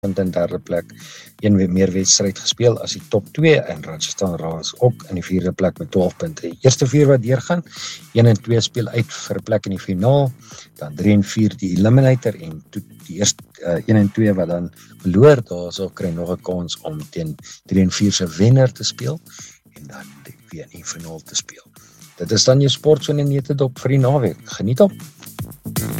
punte in derde plek, een meer wedstryd gespeel as die top 2 en Rajasthan Royals ook in die 4de plek met 12 punte. Die eerste 4 wat deurgaan, 1 en 2 speel uit vir 'n plek in die finaal, dan 3 en 4 die eliminator en die eerste 1 en 2 wat dan verloor, daar sal kry nog 'n kans om teen 3 en 4 se wenner te speel en dan weer in die finaal te speel. Dit is dan jou sportsone netedop vir die naweek. Geniet op!